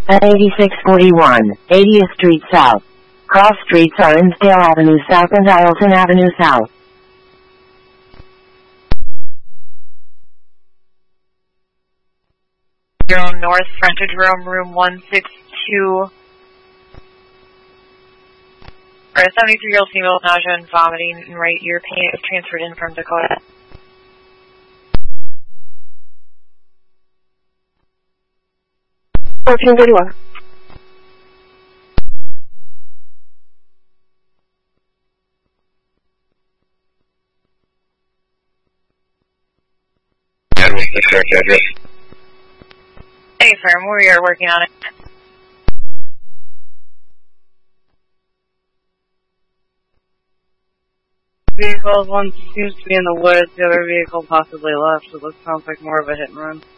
At 8641, 80th Street South. Cross streets are Insdale Avenue South and Ileton Avenue South. North frontage room 162. A 73-year-old female with nausea and vomiting in right ear pain is transferred in from Dakota. $14.31. And what's the correct address? Hey, firm, we are working on it. Vehicles, one seems to be in the woods, the other vehicle possibly left, so this sounds like more of a hit and run.